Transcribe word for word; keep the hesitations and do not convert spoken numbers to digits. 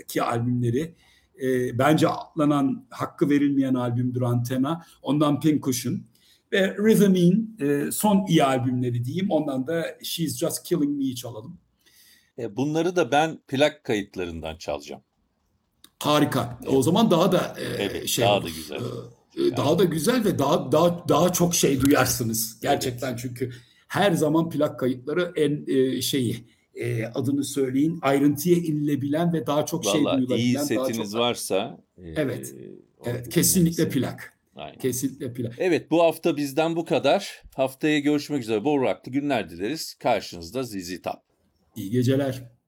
ki albümleri e, bence atlanan, hakkı verilmeyen albümdür Antenna. Ondan Pincushion ve Rhythm In e, son iyi albümleri diyeyim. Ondan da She's Just Killing Me'yi çalalım. E, bunları da ben plak kayıtlarından çalacağım. Harika. Evet. O zaman daha da e, Evet, şey daha olur. da güzel. E, e, daha da güzel ve daha daha daha çok şey duyarsınız. Gerçekten Evet. çünkü her zaman plak kayıtları en e, şeyi e, adını söyleyin ayrıntıya inilebilen ve daha çok şey Valla iyi duyulabilen daha setiniz çok. varsa e, Evet. onu Evet, kesinlikle dinlemesi. plak. Aynen. Kesinlikle plak. Evet, bu hafta bizden bu kadar. Haftaya görüşmek üzere. Bol rocklı günler dileriz. Karşınızda Z Z Top. İyi geceler.